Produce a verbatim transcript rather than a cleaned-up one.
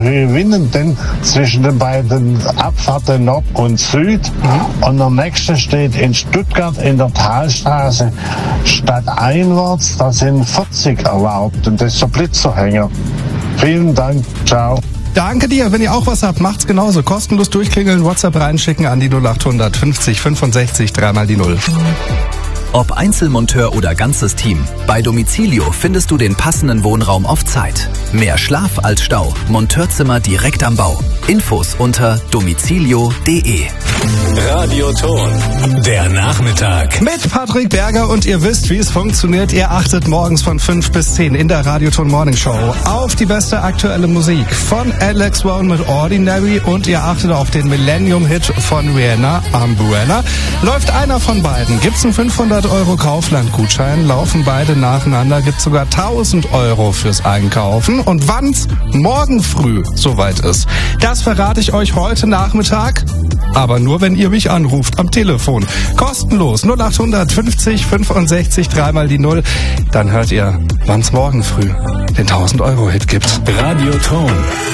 gewinnen denn zwischen den beiden Abfahrten Nord und Süd. Mhm. Und der nächste steht in Stuttgart in der Talstraße stadteinwärts. Da sind vierzig erlaubt und das ist der Blitzerhänger. Vielen Dank. Ciao. Danke dir. Wenn ihr auch was habt, macht's genauso. Kostenlos durchklingeln, WhatsApp reinschicken an die null acht fünfzig fünfundsechzig dreimal die null. Ob Einzelmonteur oder ganzes Team, bei Domicilio findest du den passenden Wohnraum auf Zeit. Mehr Schlaf als Stau. Monteurzimmer direkt am Bau. Infos unter domicilio punkt de. Radioton, der Nachmittag. Mit Patrick Berger und ihr wisst, wie es funktioniert. Ihr achtet morgens von fünf bis zehn in der Radioton Morning Show auf die beste aktuelle Musik von Alex One mit Ordinary und ihr achtet auf den Millennium-Hit von Rihanna, Umbrella. Läuft einer von beiden, gibt's einen fünfhundert Euro Kaufland-Gutschein, laufen beide nacheinander, gibt's sogar tausend Euro fürs Einkaufen. Und wann's morgen früh soweit ist, das verrate ich euch heute Nachmittag. Aber nur, wenn ihr mich anruft am Telefon. Kostenlos null acht fünfzig fünfundsechzig dreimal die null. Dann hört ihr, wann's morgen früh den tausend Euro Hit gibt. Radioton.